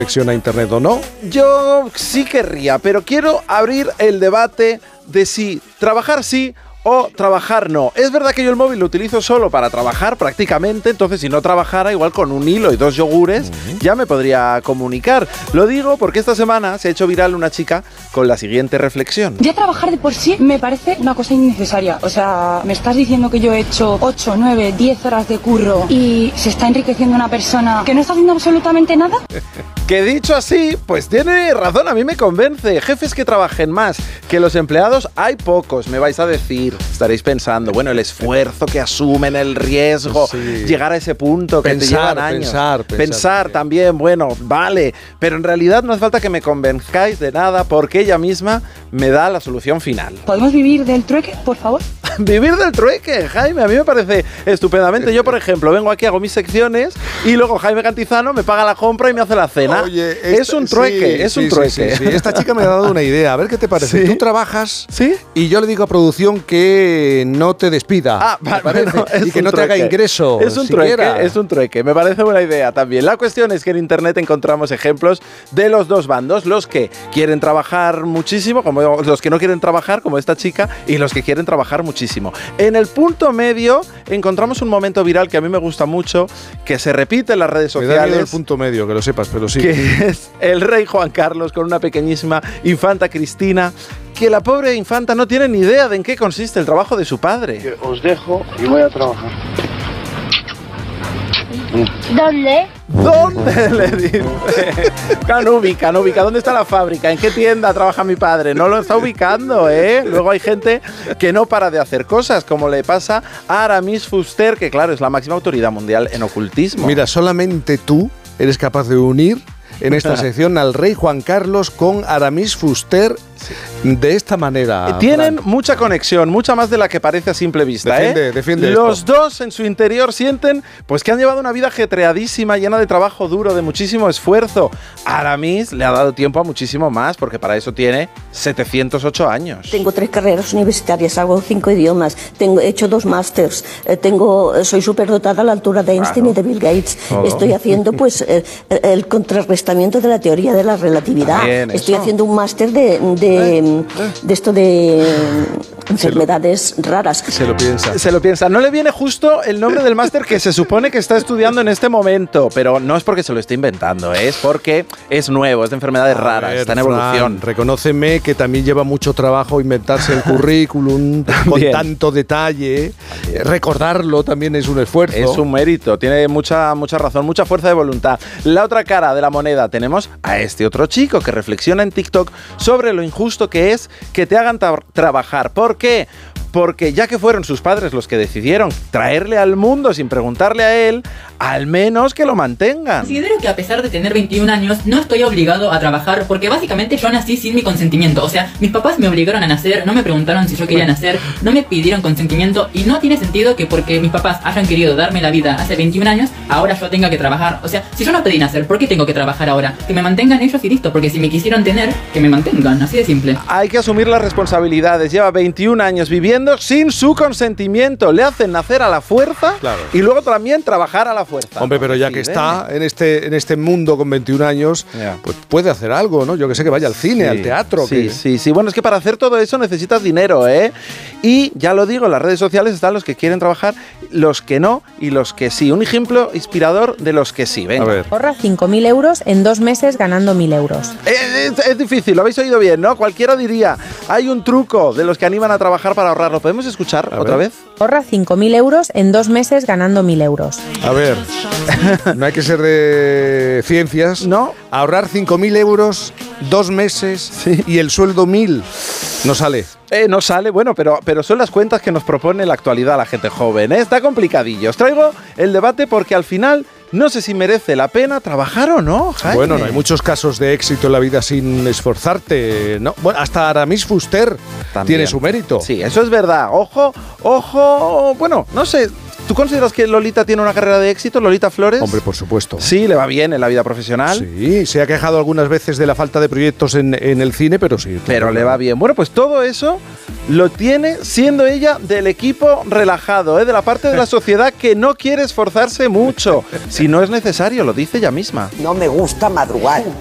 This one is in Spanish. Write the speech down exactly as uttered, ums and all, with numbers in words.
conexión a internet o no? Yo sí querría, pero quiero abrir el debate de si trabajar sí o trabajar no. Es verdad que yo el móvil lo utilizo solo para trabajar prácticamente, entonces si no trabajara, igual con un hilo y dos yogures, uh-huh. ya me podría comunicar. Lo digo porque esta semana se ha hecho viral una chica con la siguiente reflexión. Ya trabajar de por sí me parece una cosa innecesaria. O sea, me estás diciendo que yo he hecho ocho, nueve, diez horas de curro y se está enriqueciendo una persona que no está haciendo absolutamente nada. Que dicho así, pues tiene razón, a mí me convence. Jefes que trabajen más que los empleados hay pocos, me vais a decir. Estaréis pensando, bueno, el esfuerzo que asumen, el riesgo, sí. llegar a ese punto que pensar, te llevan años. Pensar, pensar, pensar también. también, bueno, vale. Pero en realidad no hace falta que me convenzcáis de nada porque ella misma me da la solución final. ¿Podemos vivir del trueque, por favor? Vivir del trueque, Jaime, a mí me parece estupendamente. Yo, por ejemplo, vengo aquí, hago mis secciones y luego Jaime Cantizano me paga la compra y me hace la cena. Oye, esta, es un trueque, sí, es un sí, trueque. Sí, sí, sí. Esta chica me ha dado una idea, a ver qué te parece. ¿Sí? Tú trabajas ¿Sí? y yo le digo a producción que no te despida. Ah, me parece, bueno, y que no trueque. te haga ingreso. Es un siquiera. trueque, es un trueque. Me parece buena idea también. La cuestión es que en internet encontramos ejemplos de los dos bandos, los que quieren trabajar muchísimo, como los que no quieren trabajar, como esta chica, y los que quieren trabajar muchísimo. En el punto medio encontramos un momento viral que a mí me gusta mucho, que se repite en las redes sociales. Me da miedo el punto medio, que lo sepas, pero sí. Que es el rey Juan Carlos con una pequeñísima infanta Cristina, que la pobre infanta no tiene ni idea de en qué consiste el trabajo de su padre. Os dejo y voy a trabajar. ¿Dónde? ¿Dónde? Le dice. Canúbica, Canúbica, ¿dónde está la fábrica? ¿En qué tienda trabaja mi padre? No lo está ubicando, ¿eh? Luego hay gente que no para de hacer cosas, como le pasa a Aramis Fuster, que claro, es la máxima autoridad mundial en ocultismo. Mira, solamente tú eres capaz de unir en esta sección al rey Juan Carlos con Aramis Fuster sí. de esta manera. Tienen Fran. mucha conexión, mucha más de la que parece a simple vista. Defiende, ¿eh? defiende Los esto. dos en su interior sienten pues que han llevado una vida ajetreadísima, llena de trabajo duro, de muchísimo esfuerzo. Aramis le ha dado tiempo a muchísimo más, porque para eso tiene setecientos ocho años. Tengo tres carreras universitarias, hago cinco idiomas, tengo, he hecho dos másters, eh, tengo, soy superdotada a la altura de Einstein claro. y de Bill Gates. Oh. Estoy haciendo pues eh, el contrarrestamiento de la teoría de la relatividad. Bien, Estoy eso. haciendo un máster de, de, eh, de esto de enfermedades se lo, raras. Se lo piensa. Se lo piensa. No le viene justo el nombre del máster que se supone que está estudiando en este momento, pero no es porque se lo esté inventando, es porque es nuevo, es de enfermedades a raras, ver, está en evolución. Fran, reconóceme que también lleva mucho trabajo inventarse el currículum con tanto detalle. También. Recordarlo también es un esfuerzo. Es un mérito, tiene mucha, mucha razón, mucha fuerza de voluntad. La otra cara de la moneda tenemos a este otro chico que reflexiona en TikTok sobre lo injusto que es que te hagan tra- trabajar. ¿Por qué? Porque ya que fueron sus padres los que decidieron traerle al mundo sin preguntarle a él, al menos que lo mantengan. Considero que a pesar de tener veintiún años, no estoy obligado a trabajar porque básicamente yo nací sin mi consentimiento. O sea, mis papás me obligaron a nacer, no me preguntaron si yo quería nacer, no me pidieron consentimiento y no tiene sentido que porque mis papás hayan querido darme la vida hace veintiún años, ahora yo tenga que trabajar. O sea, si yo no pedí nacer, ¿por qué tengo que trabajar ahora? Que me mantengan ellos y listo, porque si me quisieron tener, que me mantengan, así de simple. Hay que asumir las responsabilidades. Lleva veintiún años viviendo sin su consentimiento. Le hacen nacer a la fuerza claro. y luego también trabajar a la fuerza. Hombre, pero ya que está en este, en este mundo con veintiún años, yeah. pues puede hacer algo, ¿no? Yo que sé, que vaya al cine, sí, al teatro. Sí, que... sí, sí. Bueno, es que para hacer todo eso necesitas dinero, ¿eh? Y ya lo digo, en las redes sociales están los que quieren trabajar, los que no y los que sí. Un ejemplo inspirador de los que sí. Venga. A ver. Ahorra cinco mil euros en dos meses ganando mil euros. Es, es, es difícil, lo habéis oído bien, ¿no? Cualquiera diría, hay un truco de los que animan a trabajar para ahorrarlo. ¿Podemos escuchar a otra ver. vez? Ahorra cinco mil euros en dos meses ganando mil euros. A ver, no hay que ser de ciencias. No. Ahorrar cinco mil euros, dos meses sí. y el sueldo mil. No sale. Eh, no sale, bueno, pero, pero son las cuentas que nos propone la actualidad la gente joven, ¿eh? Está complicadillo. Os traigo el debate porque al final no sé si merece la pena trabajar o no, Jaime. Bueno, no hay muchos casos de éxito en la vida sin esforzarte, ¿no? Bueno, hasta Aramis Fuster también tiene su mérito. Sí, eso es verdad. Ojo, ojo, bueno, no sé, ¿Tú consideras que Lolita tiene una carrera de éxito, Lolita Flores? Hombre, por supuesto. Sí, le va bien en la vida profesional. Sí, se ha quejado algunas veces de la falta de proyectos en, en el cine, pero sí. Pero le va bien. Bueno, pues todo eso lo tiene siendo ella del equipo relajado, ¿eh? De la parte de la sociedad que no quiere esforzarse mucho. Si no es necesario, lo dice ella misma. No me gusta madrugar.